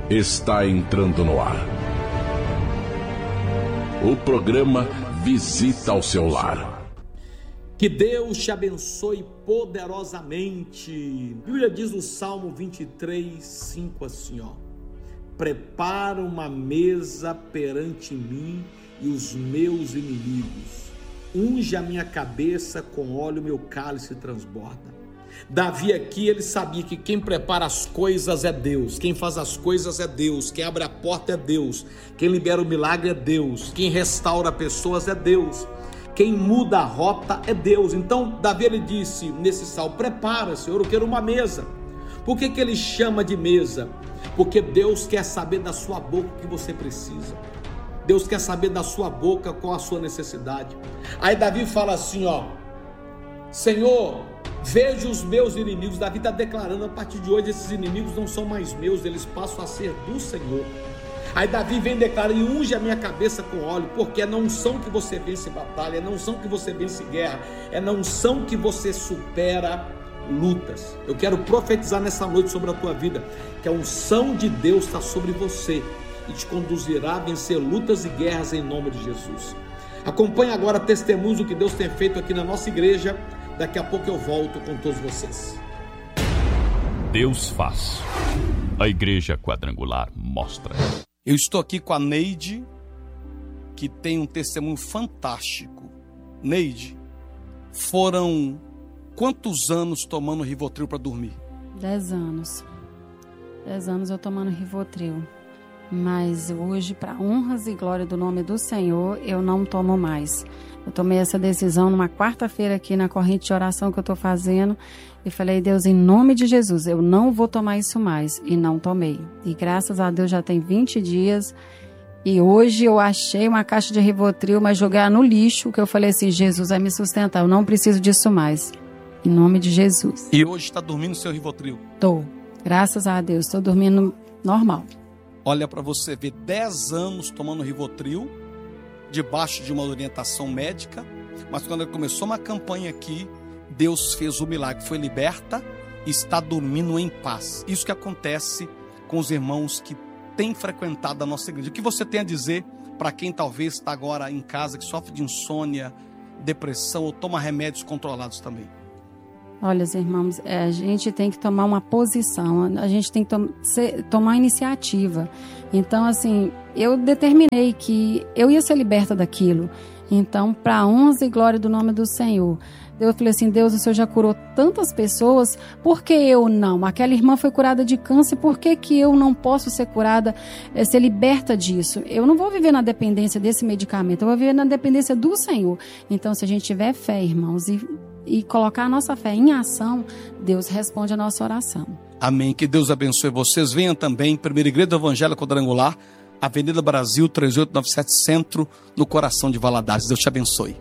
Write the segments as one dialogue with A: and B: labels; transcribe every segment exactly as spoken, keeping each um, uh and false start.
A: está entrando no ar. O programa Visita ao Seu Lar.
B: Que Deus te abençoe poderosamente. A Bíblia diz no Salmo vinte e três, cinco assim, ó: prepara uma mesa perante mim e os meus inimigos. Unge a minha cabeça com óleo, meu cálice transborda. Davi aqui, ele sabia que quem prepara as coisas é Deus, quem faz as coisas é Deus, quem abre a porta é Deus, quem libera o milagre é Deus, quem restaura pessoas é Deus, quem muda a rota é Deus. Então Davi, ele disse nesse salmo: prepara, Senhor, eu quero uma mesa. Por que que ele chama de mesa? Porque Deus quer saber da sua boca o que você precisa. Deus quer saber da sua boca qual a sua necessidade. Aí Davi fala assim, ó: Senhor, veja os meus inimigos. Davi está declarando: a partir de hoje esses inimigos não são mais meus, eles passam a ser do Senhor. Aí Davi vem declarar: e unge a minha cabeça com óleo, porque é na unção que você vence batalha, é na unção que você vence guerra, é na unção que você supera lutas. Eu quero profetizar nessa noite sobre a tua vida, que a unção de Deus está sobre você e te conduzirá a vencer lutas e guerras em nome de Jesus. Acompanhe agora testemunhos do que Deus tem feito aqui na nossa igreja. Daqui a pouco eu volto com todos vocês.
C: Deus faz. A Igreja Quadrangular mostra.
D: Eu estou aqui com a Neide, que tem um testemunho fantástico. Neide, foram quantos anos tomando Rivotril para dormir?
E: Dez anos. Dez anos eu tomando Rivotril. Mas hoje, para honras e glória do nome do Senhor, eu não tomo mais. Eu tomei essa decisão numa quarta-feira aqui na corrente de oração que eu estou fazendo e falei: Deus, em nome de Jesus, eu não vou tomar isso mais. E não tomei. E graças a Deus já tem vinte dias e hoje eu achei uma caixa de Rivotril, mas jogar no lixo, que eu falei assim: Jesus vai me sustentar, eu não preciso disso mais. Em nome de Jesus.
D: E hoje está dormindo seu Rivotril?
E: Tô. Graças a Deus, estou dormindo normal.
D: Olha para você ver, dez anos tomando Rivotril, debaixo de uma orientação médica, mas quando ele começou uma campanha aqui, Deus fez o milagre, foi liberta e está dormindo em paz. Isso que acontece com os irmãos que têm frequentado a nossa igreja. O que você tem a dizer para quem talvez está agora em casa, que sofre de insônia, depressão ou toma remédios controlados também?
E: Olha, irmãos, a gente tem que tomar uma posição, a gente tem que to- ser, tomar iniciativa. Então, assim, eu determinei que eu ia ser liberta daquilo. Então, para a honra e glória do nome do Senhor, eu falei assim: Deus, o Senhor já curou tantas pessoas, por que eu não? Aquela irmã foi curada de câncer, por que que eu não posso ser curada, ser liberta disso? Eu não vou viver na dependência desse medicamento, eu vou viver na dependência do Senhor. Então, se a gente tiver fé, irmãos, e e colocar a nossa fé em ação, Deus responde a nossa oração.
D: Amém. Que Deus abençoe vocês. Venham também, Primeira Igreja do Evangelho Quadrangular, Avenida Brasil, três oito nove sete, Centro, no coração de Valadares. Deus te abençoe.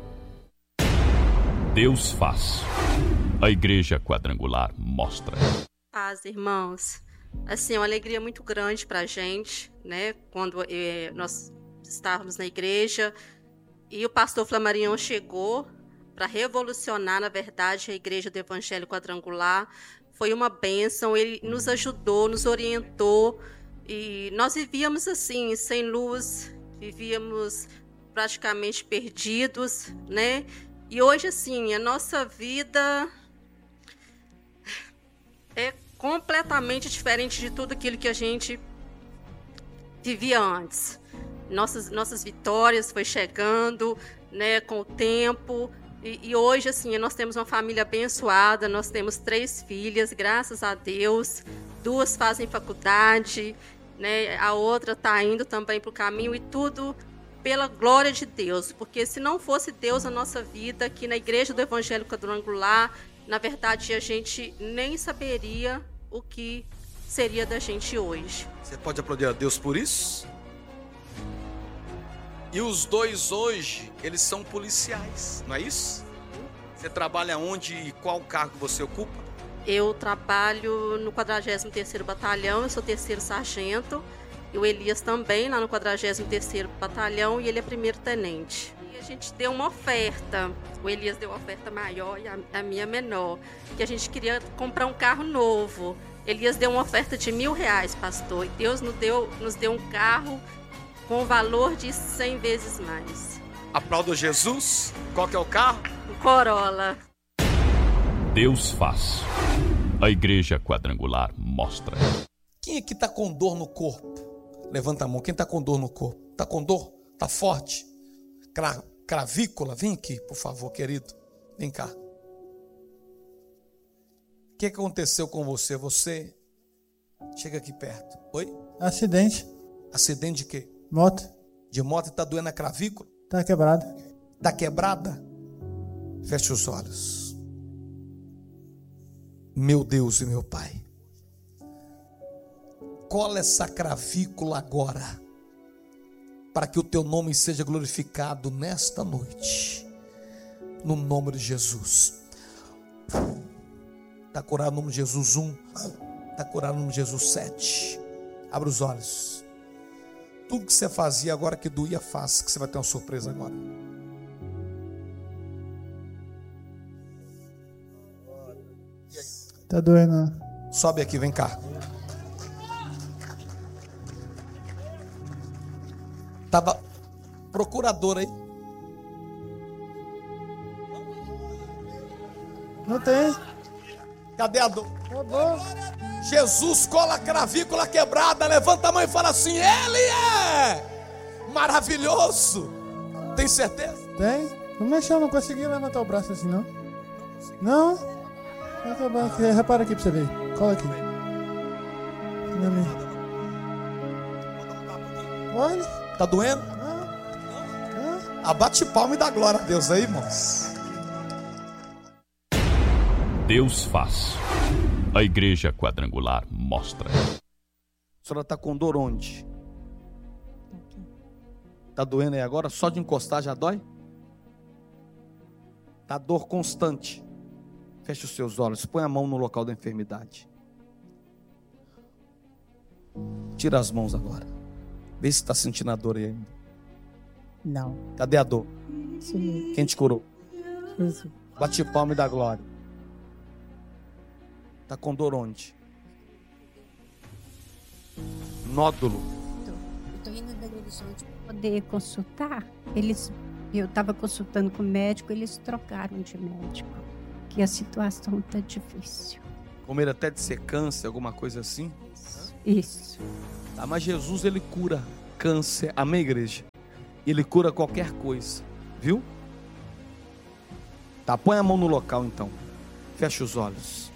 C: Deus faz. A Igreja Quadrangular mostra.
F: Paz, irmãos. Assim, uma alegria muito grande para a gente, né? Quando eh, nós estávamos na igreja e o pastor Flamarion chegou para revolucionar, na verdade, a Igreja do Evangelho Quadrangular. Foi uma bênção, ele nos ajudou, nos orientou, e nós vivíamos assim, sem luz, vivíamos praticamente perdidos, né? E hoje, assim, a nossa vida é completamente diferente de tudo aquilo que a gente vivia antes. Nossas, nossas vitórias foi chegando, né, com o tempo. E, e hoje, assim, nós temos uma família abençoada, nós temos três filhas, graças a Deus. Duas fazem faculdade, né, a outra está indo também para o caminho, e tudo pela glória de Deus. Porque se não fosse Deus na nossa vida, aqui na Igreja do Evangelho Quadrangular, na verdade, a gente nem saberia o que seria da gente hoje.
D: Você pode aplaudir a Deus por isso? E os dois hoje, eles são policiais, não é isso? Você trabalha onde e qual cargo você ocupa?
F: Eu trabalho no quadragésimo terceiro Batalhão, eu sou terceiro sargento. E o Elias também, lá no quadragésimo terceiro Batalhão, e ele é primeiro tenente. E a gente deu uma oferta, o Elias deu uma oferta maior e a, a minha menor, que a gente queria comprar um carro novo. Elias deu uma oferta de mil reais, pastor, e Deus nos deu, nos deu um carro com o valor de cem vezes mais.
D: Aplauda Jesus. Qual que é o carro?
F: Um Corolla.
C: Deus faz. A Igreja Quadrangular mostra.
D: Quem aqui está com dor no corpo? Levanta a mão. Quem está com dor no corpo? Está com dor? Está forte? Cra- cravícula? Vem aqui, por favor, querido. Vem cá. O que aconteceu com você? Você chega aqui perto. Oi?
G: Acidente.
D: Acidente de quê?
G: Moto.
D: De moto e está doendo a clavícula?
G: Tá quebrada.
D: Está quebrada? Feche os olhos. Meu Deus e meu Pai. Cola essa clavícula agora, para que o teu nome seja glorificado nesta noite, no nome de Jesus. Está curado no nome de Jesus um, está curado no nome de Jesus sete. Abra os olhos. Tudo que você fazia agora que doía, faça, que você vai ter uma surpresa agora.
G: Tá doendo.
D: Sobe aqui, vem cá. Tava procurador aí.
G: Não tem.
D: Cadê a dor?
G: Tá bom.
D: Jesus cola a clavícula quebrada. Levanta a mão e fala assim: Ele é maravilhoso. Tem certeza?
G: Tem. Não mexeu, não consegui levantar o braço assim, não. Não. Levanta o braço. Repara aqui pra você ver. Cola aqui. Olha ali. Olha.
D: Tá doendo? Abate palma e dá glória a Deus aí, irmãos.
C: Deus faz. A Igreja Quadrangular mostra.
D: A senhora está com dor onde? Está doendo aí agora? Só de encostar já dói? Está dor constante. Feche os seus olhos. Põe a mão no local da enfermidade. Tira as mãos agora. Vê se está sentindo a dor aí ainda.
H: Não.
D: Cadê a dor?
H: Sim.
D: Quem te curou?
H: Jesus.
D: Bate palma e dá glória. Está com dor onde? Nódulo.
H: Eu tô indo da direção de poder consultar. Eles, eu estava consultando com o médico, eles trocaram de médico. Que a situação tá difícil.
D: Com medo até de ser câncer, alguma coisa assim?
H: Isso.
D: Tá, mas Jesus, ele cura câncer. Amém, igreja? Ele cura qualquer coisa. Viu? Tá, põe a mão no local então. Fecha os olhos.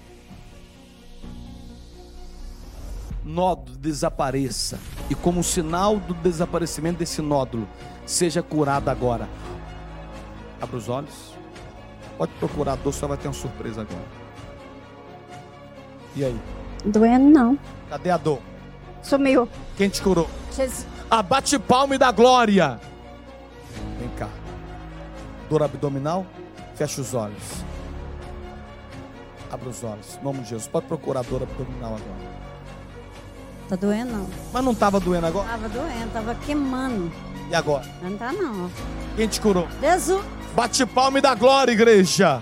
D: Nódulo desapareça. E como sinal do desaparecimento desse nódulo, seja curado agora. Abra os olhos. Pode procurar a dor, só vai ter uma surpresa agora. E aí?
H: Doendo não.
D: Cadê a dor?
H: Sumiu.
D: Quem te curou?
H: Jesus.
D: Abate palma e dá glória. Vem cá. Dor abdominal? Fecha os olhos. Abra os olhos. Em nome de Jesus. Pode procurar dor abdominal agora.
H: Tá doendo não.
D: Mas não estava doendo agora?
H: Tava doendo, tava queimando.
D: E agora?
H: Não tá não.
D: Quem te curou?
H: Jesus.
D: Bate palma e dá glória, igreja.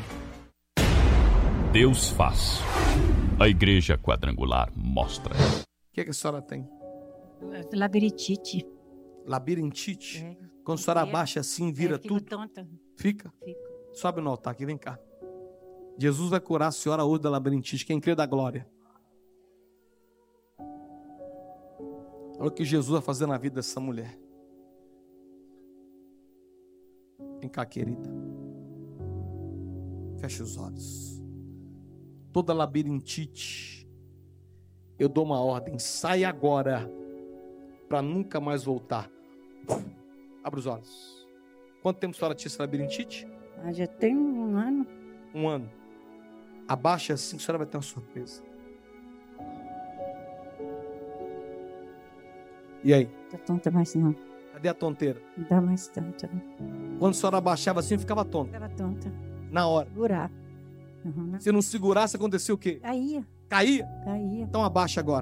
C: Deus faz. A Igreja Quadrangular mostra.
D: O que, que a senhora tem?
H: Labirintite.
D: Labirintite?
H: É.
D: Quando a senhora abaixa assim, vira
H: é, fico
D: tudo?
H: tonta.
D: Fica?
H: Fico.
D: Sobe no altar aqui, vem cá. Jesus vai curar a senhora hoje da labirintite. Quem crê, dá glória. Olha o que Jesus vai fazer na vida dessa mulher. Vem cá, querida. Feche os olhos. Toda labirintite, eu dou uma ordem. Sai agora, para nunca mais voltar. Abra os olhos. Quanto tempo a senhora tinha essa labirintite?
H: Ah, já tem um ano.
D: Um ano. Abaixa assim, a senhora vai ter uma surpresa. E aí?
H: Não tá tonta mais não.
D: Cadê a tonteira?
H: Não dá mais tanto.
D: Quando a senhora abaixava assim, ficava tonta.
H: Ficava tonta.
D: Na hora.
H: Segurar. Uhum.
D: Se não segurasse, acontecia o quê?
H: Caía.
D: Caía?
H: Caía.
D: Então abaixa agora.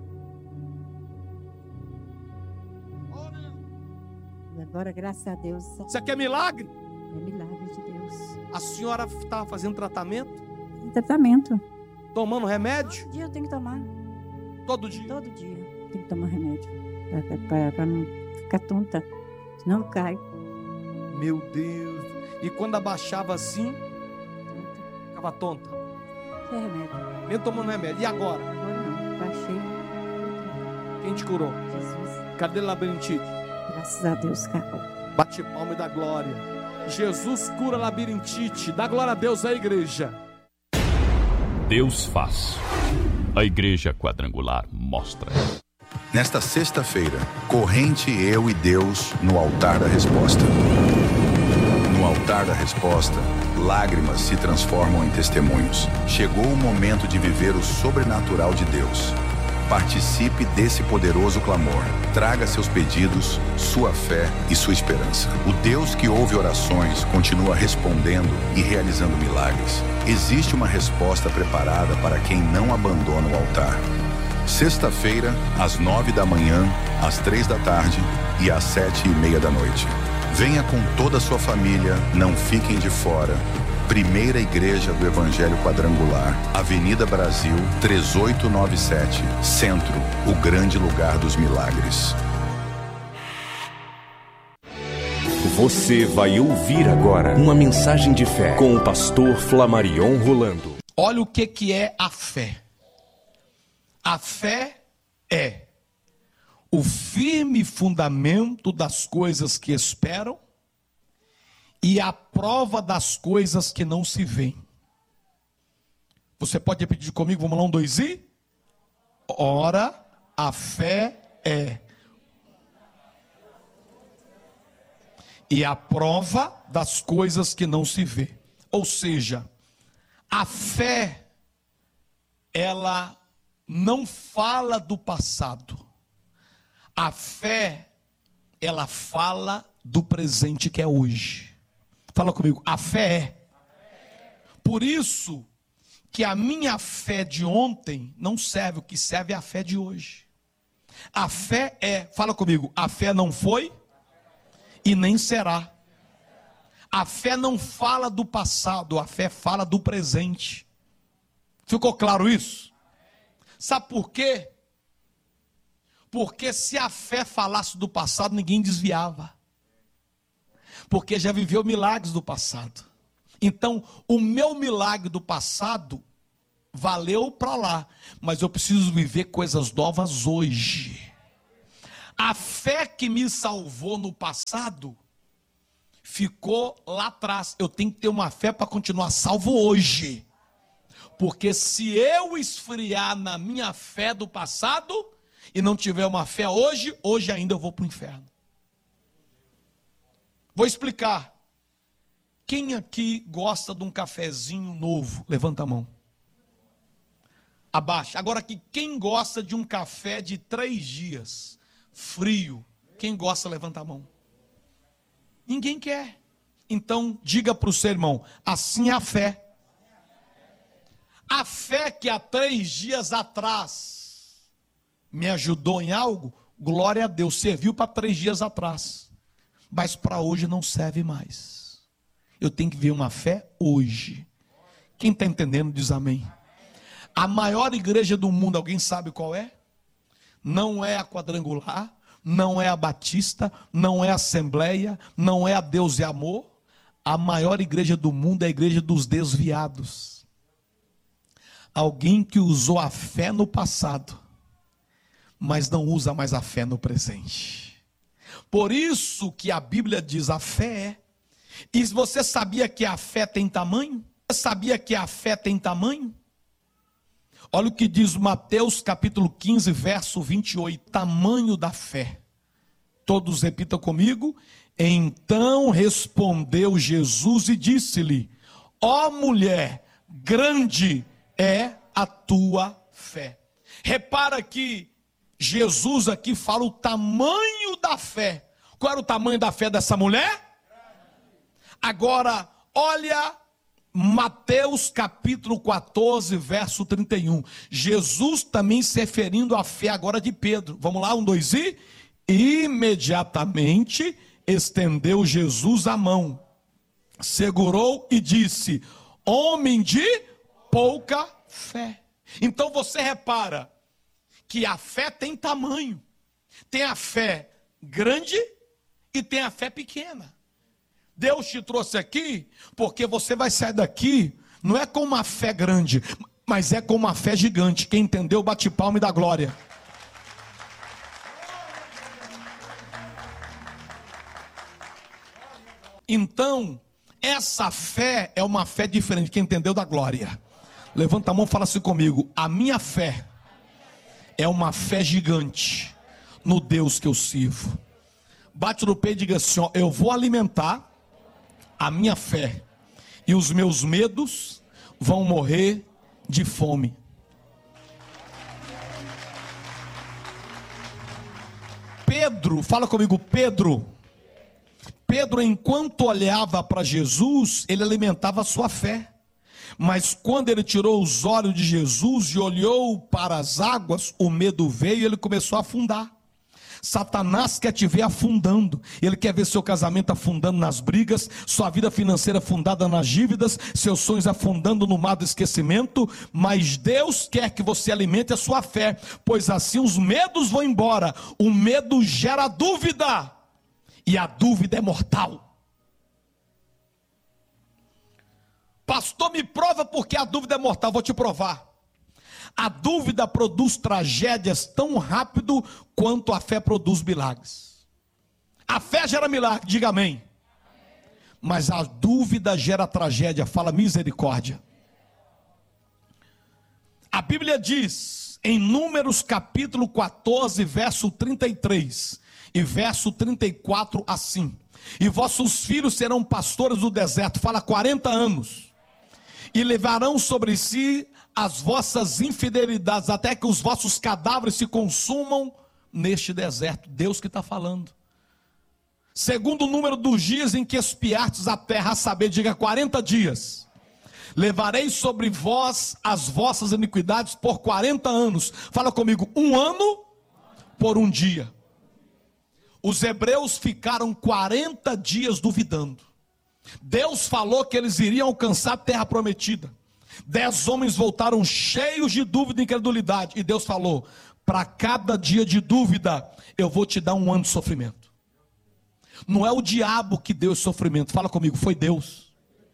H: Agora, graças a Deus,
D: Isso aqui é milagre?
H: é milagre de Deus.
D: A senhora estava fazendo tratamento?
H: Tratamento.
D: Tomando remédio?
H: Todo dia eu tenho que tomar.
D: todo dia?
H: Todo dia tem que tomar remédio. Para não ficar tonta. Senão cai.
D: Meu Deus. E quando abaixava assim, ficava tonta?
H: Sem remédio.
D: Mesmo tomando remédio. E agora?
H: Agora não. Baixei.
D: Quem te curou?
H: Jesus.
D: Cadê labirintite?
H: Graças a Deus, acabou.
D: Bate palma e dá glória. Jesus cura labirintite. Dá glória a Deus à igreja.
C: Deus faz. A Igreja Quadrangular mostra.
I: Nesta sexta-feira, corrente eu e Deus no altar da resposta. No altar da resposta, lágrimas se transformam em testemunhos. Chegou o momento de viver o sobrenatural de Deus. Participe desse poderoso clamor. Traga seus pedidos, sua fé e sua esperança. O Deus que ouve orações continua respondendo e realizando milagres. Existe uma resposta preparada para quem não abandona o altar. Sexta-feira, às nove da manhã, às três da tarde e às sete e meia da noite. Venha com toda a sua família, não fiquem de fora. Primeira Igreja do Evangelho Quadrangular, Avenida Brasil, três oito nove sete, Centro, o grande lugar dos milagres.
J: Você vai ouvir agora uma mensagem de fé com o pastor Flamarion Rolando.
D: Olha o que, que é a fé. A fé é o firme fundamento das coisas que esperam e a prova das coisas que não se veem. Você pode repetir comigo? Vamos lá, um, dois e... Ora, a fé é... E a prova das coisas que não se vê. Ou seja, a fé, ela não fala do passado. A fé, ela fala do presente que é hoje. Fala comigo, a fé é. Por isso que a minha fé de ontem não serve, o que serve é a fé de hoje. A fé é, fala comigo, a fé não foi e nem será. A fé não fala do passado, a fé fala do presente. Ficou claro isso? Sabe por quê? Porque se a fé falasse do passado, ninguém desviava. Porque já viveu milagres do passado. Então, o meu milagre do passado valeu para lá, mas eu preciso viver coisas novas hoje. A fé que me salvou no passado ficou lá atrás. Eu tenho que ter uma fé para continuar salvo hoje. Porque se eu esfriar na minha fé do passado e não tiver uma fé hoje, hoje ainda eu vou para o inferno. Vou explicar. Quem aqui gosta de um cafezinho novo? Levanta a mão. Abaixa. Agora aqui, quem gosta de um café de três dias, frio? Quem gosta, levanta a mão. Ninguém quer. Então, diga para o seu irmão, assim é a fé. A fé que há três dias atrás me ajudou em algo, glória a Deus, serviu para três dias atrás. Mas para hoje não serve mais. Eu tenho que ver uma fé hoje. Quem está entendendo diz amém. A maior igreja do mundo, alguém sabe qual é? Não é a Quadrangular, não é a Batista, não é a Assembleia, não é a Deus e Amor. A maior igreja do mundo é a igreja dos desviados. Alguém que usou a fé no passado, mas não usa mais a fé no presente. Por isso que a Bíblia diz a fé é. E você sabia que a fé tem tamanho? Você sabia que a fé tem tamanho? Olha o que diz Mateus capítulo quinze, verso vinte e oito. Tamanho da fé. Todos repitam comigo. Então respondeu Jesus e disse-lhe: ó mulher, grande é a tua fé. Repara que Jesus aqui fala o tamanho da fé. Qual era o tamanho da fé dessa mulher? Agora, olha Mateus capítulo quatorze, verso trinta e um. Jesus também se referindo à fé agora de Pedro. Vamos lá, um, dois e... Imediatamente estendeu Jesus a mão, segurou e disse: homem de pouca fé. Então você repara
B: que a fé tem tamanho. Tem a fé grande e tem a fé pequena. Deus te trouxe aqui porque você vai sair daqui, não é com uma fé grande, mas é com uma fé gigante. Quem entendeu, bate palma e dá glória. Então, essa fé é uma fé diferente. Quem entendeu, dá glória. Levanta a mão e fala assim comigo: a minha fé é uma fé gigante no Deus que eu sirvo. Bate no peito e diga assim, ó, eu vou alimentar a minha fé e os meus medos vão morrer de fome. Pedro, fala comigo, Pedro. Pedro, enquanto olhava para Jesus, ele alimentava a sua fé. Mas quando ele tirou os olhos de Jesus e olhou para as águas, o medo veio e ele começou a afundar. Satanás quer te ver afundando. Ele quer ver seu casamento afundando nas brigas, sua vida financeira afundada nas dívidas, seus sonhos afundando no mar do esquecimento. Mas Deus quer que você alimente a sua fé, pois assim os medos vão embora. O medo gera dúvida, e a dúvida é mortal. Pastor, me prova porque a dúvida é mortal. Vou te provar. A dúvida produz tragédias tão rápido quanto a fé produz milagres. A fé gera milagre, diga amém. Mas a dúvida gera tragédia, fala misericórdia. A Bíblia diz em Números capítulo quatorze, verso trinta e três e verso trinta e quatro assim: e vossos filhos serão pastores do deserto, fala quarenta anos, e levarão sobre si as vossas infidelidades, até que os vossos cadáveres se consumam neste deserto. Deus que está falando. Segundo o número dos dias em que espiastes a terra, a saber, diga quarenta dias. Levarei sobre vós as vossas iniquidades por quarenta anos. Fala comigo, um ano por um dia. Os hebreus ficaram quarenta dias duvidando. Deus falou que eles iriam alcançar a terra prometida. Dez homens voltaram cheios de dúvida e incredulidade. E Deus falou, para cada dia de dúvida, eu vou te dar um ano de sofrimento. Não é o diabo que deu esse sofrimento, fala comigo, foi Deus.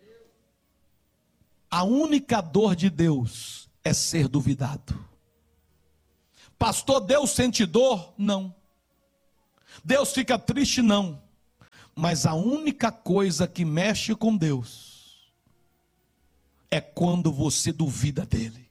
B: A única dor de Deus é ser duvidado. Pastor, Deus sente dor? Não. Deus fica triste? Não. Mas a única coisa que mexe com Deus é quando você duvida dele.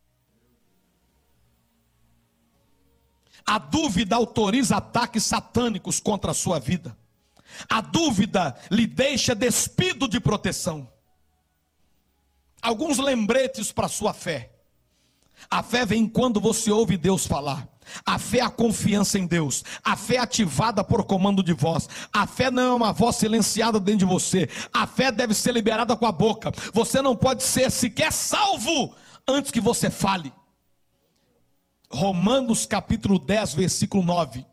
B: A dúvida autoriza ataques satânicos contra a sua vida. A dúvida lhe deixa despido de proteção. Alguns lembretes para a sua fé. A fé vem quando você ouve Deus falar. A fé é a confiança em Deus. A fé é ativada por comando de voz. A fé não é uma voz silenciada dentro de você. A fé deve ser liberada com a boca. Você não pode ser sequer salvo antes que você fale. Romanos capítulo dez, versículo nove.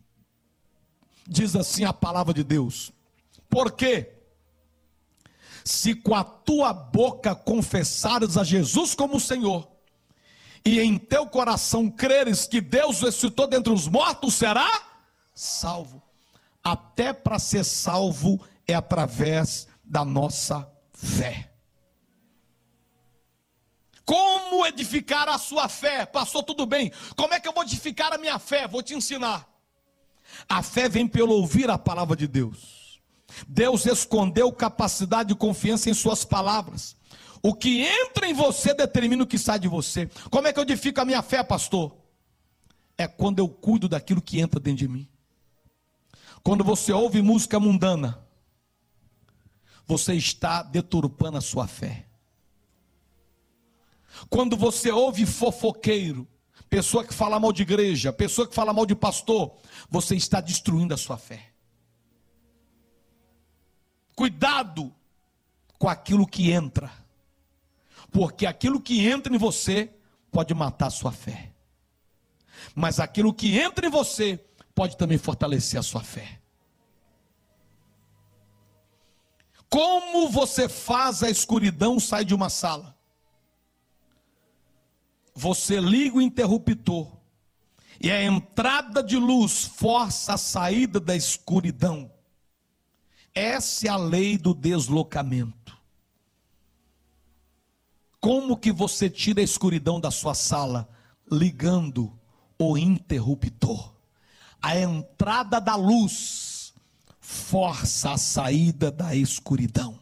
B: Diz assim a palavra de Deus: porque se com a tua boca confessares a Jesus como Senhor, e em teu coração creres que Deus ressuscitou dentre os mortos, será salvo. Até para ser salvo é através da nossa fé. Como edificar a sua fé? Passou tudo bem. Como é que eu vou edificar a minha fé? Vou te ensinar. A fé vem pelo ouvir a palavra de Deus. Deus escondeu capacidade de confiança em suas palavras. O que entra em você determina o que sai de você. Como é que eu edifico a minha fé, pastor? É quando eu cuido daquilo que entra dentro de mim. Quando você ouve música mundana, você está deturpando a sua fé. Quando você ouve fofoqueiro, pessoa que fala mal de igreja, pessoa que fala mal de pastor, você está destruindo a sua fé. Cuidado com aquilo que entra, porque aquilo que entra em você pode matar a sua fé, mas aquilo que entra em você pode também fortalecer a sua fé. Como você faz a escuridão sair de uma sala? Você liga o interruptor
D: E a entrada de luz força a saída da escuridão. Essa é a lei do deslocamento. Como que você tira a escuridão da sua sala? Ligando o interruptor. A entrada da luz força a saída da escuridão.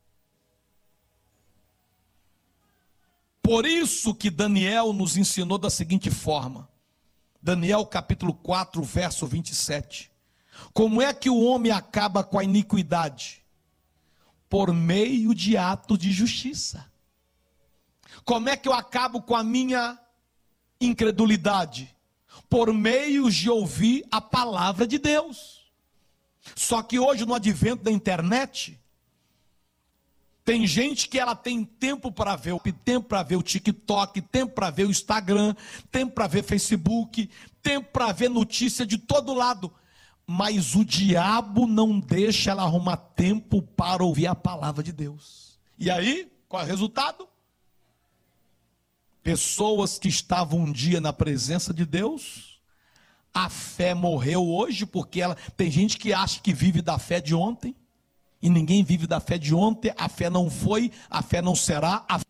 D: Por isso que Daniel nos ensinou da seguinte forma. Daniel capítulo quatro, verso vinte e sete. Como é que o homem acaba com a iniquidade? Por meio de atos de justiça. Como é que eu acabo com a minha incredulidade? Por meio de ouvir a palavra de Deus. Só que hoje no advento da internet, tem gente que ela tem tempo para ver, tempo para ver o TikTok, tempo para ver o Instagram, tempo para ver Facebook, tempo para ver notícia de todo lado. Mas o diabo não deixa ela arrumar tempo para ouvir a palavra de Deus. E aí, qual é o resultado? Pessoas que estavam um dia na presença de Deus, a fé morreu hoje, porque ela, tem gente que acha que vive da fé de ontem. E ninguém vive da fé de ontem, a fé não foi, a fé não será. A...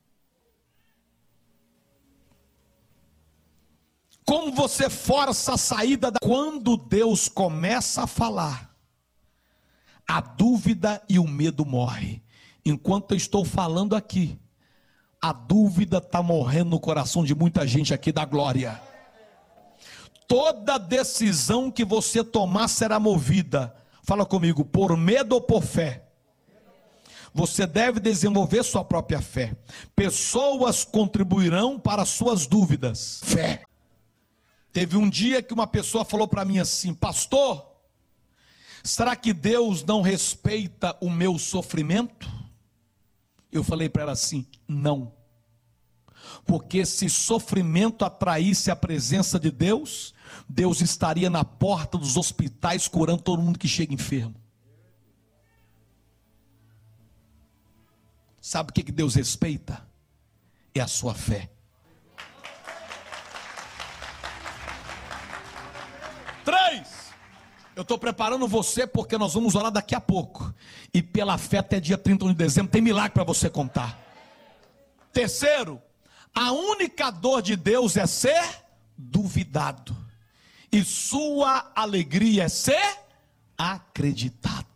D: Como você força a saída da... Quando Deus começa a falar, a dúvida e o medo morrem. Enquanto eu estou falando aqui, a dúvida está morrendo no coração de muita gente aqui da glória. Toda decisão que você tomar será movida. Fala comigo, por medo ou por fé? Você deve desenvolver sua própria fé. Pessoas contribuirão para suas dúvidas. Fé. Teve um dia que uma pessoa falou para mim assim: pastor, será que Deus não respeita o meu sofrimento? Eu falei para ela assim: não. Porque se sofrimento atraísse a presença de Deus, Deus estaria na porta dos hospitais curando todo mundo que chega enfermo. Sabe o que Deus respeita? É a sua fé. Três. Eu estou preparando você porque nós vamos orar daqui a pouco. E pela fé até dia trinta de dezembro tem milagre para você contar. Terceiro, a única dor de Deus é ser duvidado. E sua alegria é ser acreditado.